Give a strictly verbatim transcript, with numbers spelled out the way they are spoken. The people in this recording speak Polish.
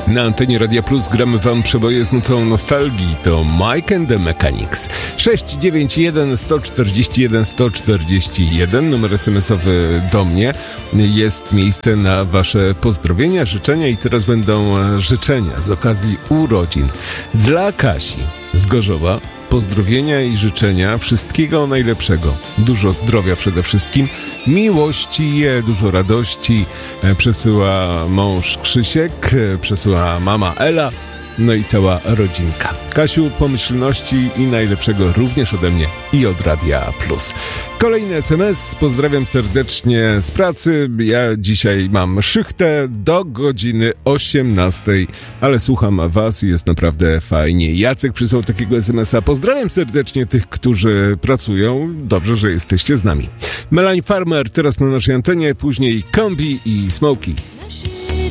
Na antenie Radia Plus gramy wam przeboje z nutą nostalgii. To Mike and the Mechanics. sześć dziewięć jeden sto czterdzieści jeden sto czterdzieści jeden, numer es em esowy do mnie. Jest miejsce na wasze pozdrowienia, życzenia i teraz będą życzenia z okazji urodzin. Dla Kasi z Gorzowa pozdrowienia i życzenia wszystkiego najlepszego. Dużo zdrowia przede wszystkim, miłości, dużo radości. Przesyła mąż Krzysiek, przesyła mama Ela, no i cała rodzinka. Kasiu, pomyślności i najlepszego również ode mnie i od Radia Plus. Kolejny es em es. Pozdrawiam serdecznie z pracy. Ja dzisiaj mam szychtę do godziny osiemnastej, ale słucham was i jest naprawdę fajnie. Jacek przysłał takiego es em esa. Pozdrawiam serdecznie tych, którzy pracują. Dobrze, że jesteście z nami. Melanie Farmer teraz na naszej antenie, później Kombi i Smokey.